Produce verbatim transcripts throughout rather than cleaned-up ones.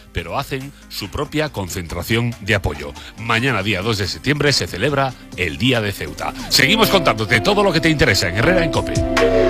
pero hacen su propia concentración de apoyo. Mañana, día dos de septiembre, se celebra el Día de Ceuta. Seguimos contándote todo lo que te interesa en Herrera en COPE.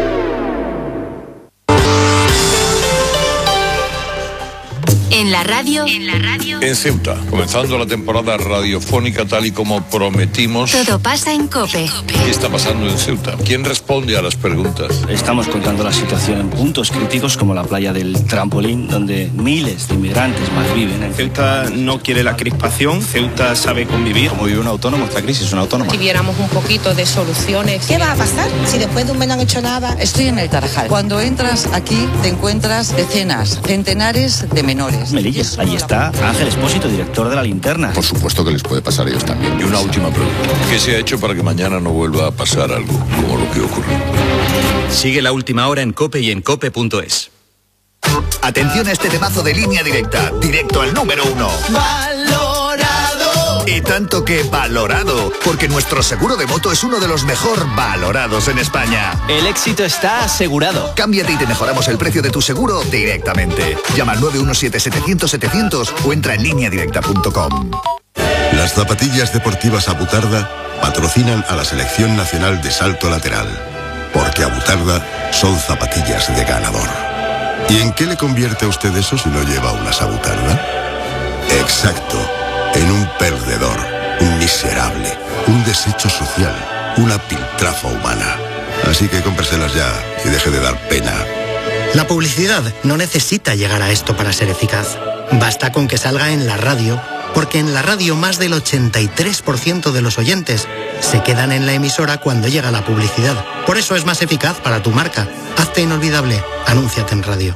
En la radio. En la radio. En Ceuta, comenzando la temporada radiofónica tal y como prometimos. Todo pasa en COPE. ¿Qué está pasando en Ceuta? ¿Quién responde a las preguntas? Estamos contando la situación en puntos críticos como la playa del Trampolín, donde miles de inmigrantes malviven. En Ceuta no quiere la crispación, Ceuta sabe convivir. Como vive un autónomo, esta crisis es una autónoma. Si viéramos un poquito de soluciones. ¿Qué va a pasar si después de un mes no han hecho nada? Estoy en el Tarajal. Cuando entras aquí te encuentras decenas, centenares de menores. Melilla, allí está Ángel Espósito, director de La Linterna. Por supuesto que les puede pasar a ellos también. Y una última pregunta. ¿Qué se ha hecho para que mañana no vuelva a pasar algo como lo que ocurrió? Sigue La Última Hora en COPE y en cope punto es. Atención a este temazo de Línea Directa, directo al número uno. ¡Valorado! Y tanto que valorado, porque nuestro seguro de moto es uno de los mejor valorados en España. El éxito está asegurado. Cámbiate y te mejoramos el precio de tu seguro directamente. Llama al nueve uno siete, setecientos, setecientos o entra en línea directa punto com. Las zapatillas deportivas Abutarda patrocinan a la Selección Nacional de Salto Lateral, porque Abutarda son zapatillas de ganador. ¿Y en qué le convierte a usted eso si no lleva unas Abutarda? Exacto, en un perdedor, un miserable, un desecho social, una piltrafa humana. Así que cómpreselas ya y deje de dar pena. La publicidad no necesita llegar a esto para ser eficaz. Basta con que salga en la radio, porque en la radio más del ochenta y tres por ciento de los oyentes se quedan en la emisora cuando llega la publicidad. Por eso es más eficaz para tu marca. Hazte inolvidable. Anúnciate en radio.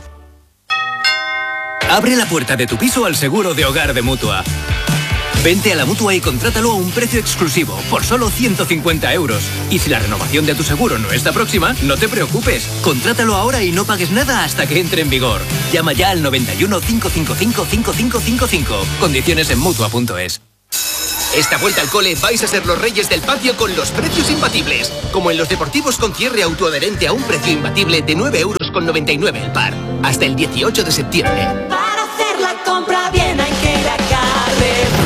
Abre la puerta de tu piso al seguro de hogar de Mutua. Vente a la Mutua y contrátalo a un precio exclusivo, por solo ciento cincuenta euros. Y si la renovación de tu seguro no está próxima, no te preocupes. Contrátalo ahora y no pagues nada hasta que entre en vigor. Llama ya al noventa y uno, cinco cinco cinco, cinco cinco cinco cinco. Condiciones en mutua punto es. Esta vuelta al cole vais a ser los reyes del patio con los precios imbatibles. Como en los deportivos con cierre autoadherente a un precio imbatible de nueve euros con noventa y nueve el par. Hasta el dieciocho de septiembre. Para hacer la compra bien hay que ir a Carrefour.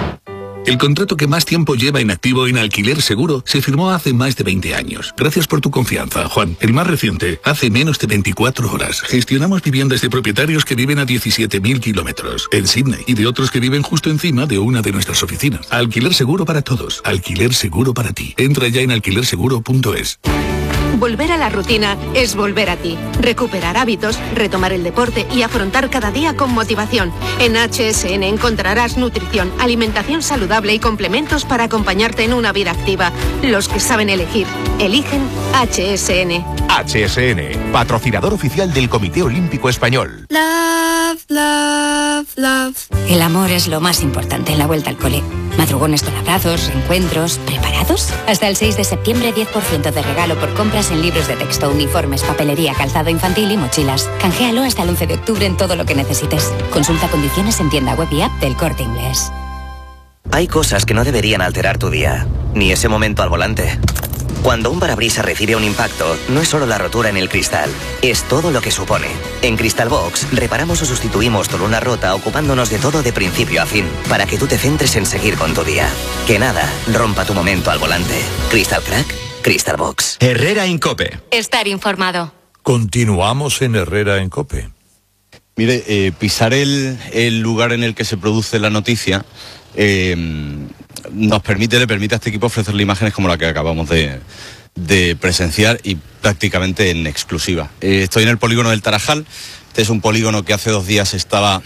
El contrato que más tiempo lleva en activo en Alquiler Seguro se firmó hace más de veinte años. Gracias por tu confianza, Juan. El más reciente, hace menos de veinticuatro horas. Gestionamos viviendas de propietarios que viven a diecisiete mil kilómetros en Sydney y de otros que viven justo encima de una de nuestras oficinas. Alquiler Seguro para todos. Alquiler Seguro para ti. Entra ya en alquiler seguro punto es. Volver a la rutina es volver a ti. Recuperar hábitos, retomar el deporte y afrontar cada día con motivación. En H S N encontrarás nutrición, alimentación saludable y complementos para acompañarte en una vida activa. Los que saben elegir, eligen H S N. H S N, patrocinador oficial del Comité Olímpico Español. Love, love, love. El amor es lo más importante en la vuelta al cole. Madrugones con abrazos, reencuentros, ¿preparados? Hasta el seis de septiembre, diez por ciento de regalo por compras en libros de texto, uniformes, papelería, calzado infantil y mochilas. Canjéalo hasta el once de octubre en todo lo que necesites. Consulta condiciones en tienda web y app del Corte Inglés. Hay cosas que no deberían alterar tu día, ni ese momento al volante. Cuando un parabrisas recibe un impacto, no es solo la rotura en el cristal, es todo lo que supone. En Crystal Box, reparamos o sustituimos tu luna rota ocupándonos de todo de principio a fin, para que tú te centres en seguir con tu día. Que nada rompa tu momento al volante. Crystal Crack, Crystal Box. Herrera en COPE. Estar informado. Continuamos en Herrera en COPE. Mire, eh, pisar el, el lugar en el que se produce la noticia eh, nos permite, le permite a este equipo ofrecerle imágenes como la que acabamos de, de presenciar y prácticamente en exclusiva. Eh, estoy en el polígono del Tarajal. Este es un polígono que hace dos días estaba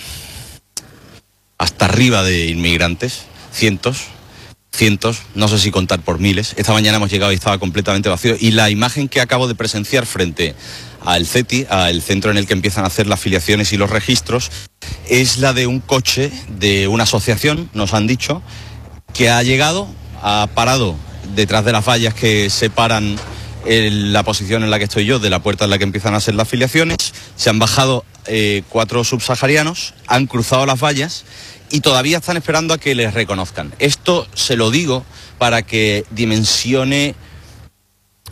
hasta arriba de inmigrantes, cientos, cientos, no sé si contar por miles. Esta mañana hemos llegado y estaba completamente vacío. Y la imagen que acabo de presenciar frente al CETI, al centro en el que empiezan a hacer las filiaciones y los registros, es la de un coche de una asociación, nos han dicho, que ha llegado, ha parado detrás de las vallas que separan el, la posición en la que estoy yo de la puerta en la que empiezan a hacer las filiaciones. Se han bajado eh, cuatro subsaharianos, han cruzado las vallas y todavía están esperando a que les reconozcan. Esto se lo digo para que dimensione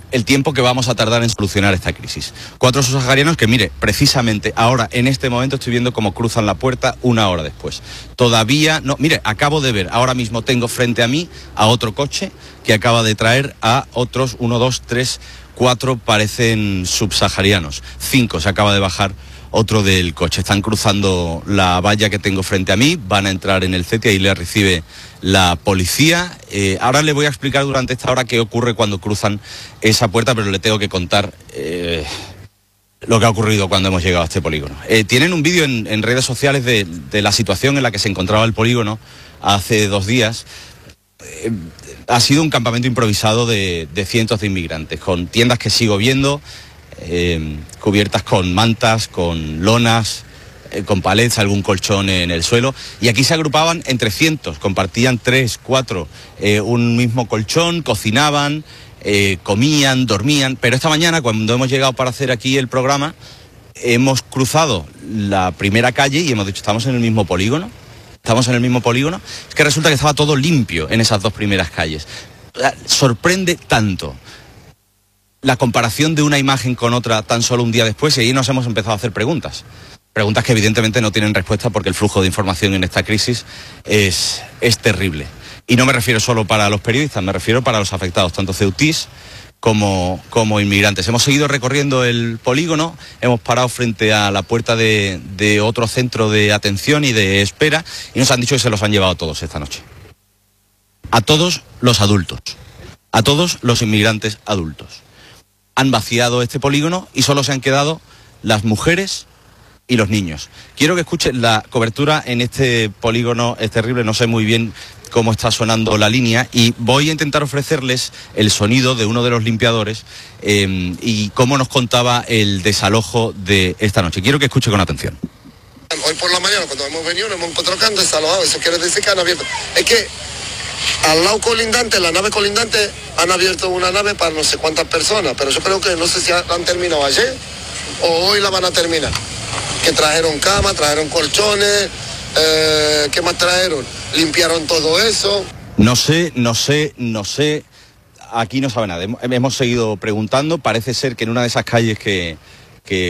el tiempo que vamos a tardar en solucionar esta crisis. Cuatro subsaharianos que, mire, precisamente ahora, en este momento, estoy viendo cómo cruzan la puerta una hora después. Todavía no, mire, acabo de ver, ahora mismo tengo frente a mí a otro coche que acaba de traer a otros, uno, dos, tres, cuatro, parecen subsaharianos. Cinco, se acaba de bajar otro del coche. Están cruzando la valla que tengo frente a mí, van a entrar en el C E T I, ahí les recibe la policía. Eh, ahora le voy a explicar durante esta hora qué ocurre cuando cruzan esa puerta, pero le tengo que contar eh, lo que ha ocurrido cuando hemos llegado a este polígono. Eh, tienen un vídeo en, en redes sociales de, de la situación en la que se encontraba el polígono hace dos días. Eh, ha sido un campamento improvisado de, de cientos de inmigrantes, con tiendas que sigo viendo, eh, cubiertas con mantas, con lonas, eh, con palets, algún colchón en el suelo, y aquí se agrupaban entre cientos, compartían tres, cuatro, eh, un mismo colchón, cocinaban, eh, comían, dormían, pero esta mañana, cuando hemos llegado para hacer aquí el programa, hemos cruzado la primera calle y hemos dicho, ¿estamos en el mismo polígono? ¿Estamos en el mismo polígono? Es que resulta que estaba todo limpio en esas dos primeras calles. Sorprende tanto la comparación de una imagen con otra tan solo un día después, y ahí nos hemos empezado a hacer preguntas. Preguntas que evidentemente no tienen respuesta porque el flujo de información en esta crisis es, es terrible. Y no me refiero solo para los periodistas, me refiero para los afectados, tanto ceutís como, como inmigrantes. Hemos seguido recorriendo el polígono, hemos parado frente a la puerta de, de otro centro de atención y de espera, y nos han dicho que se los han llevado todos esta noche. A todos los adultos, a todos los inmigrantes adultos. Han vaciado este polígono y solo se han quedado las mujeres y los niños. Quiero que escuchen la cobertura en este polígono, es terrible, no sé muy bien cómo está sonando la línea, y voy a intentar ofrecerles el sonido de uno de los limpiadores eh, y cómo nos contaba el desalojo de esta noche. Quiero que escuche con atención. Hoy por la mañana, cuando hemos venido, nos hemos encontrado que han desalojado, eso quiere decir que han abierto. Es que al lado colindante, la nave colindante, han abierto una nave para no sé cuántas personas, pero yo creo que no sé si la han terminado ayer o hoy la van a terminar. Que trajeron camas, trajeron colchones, eh, ¿qué más trajeron? Limpiaron todo eso. No sé, no sé, no sé, aquí no sabe nada. Hemos seguido preguntando, parece ser que en una de esas calles que,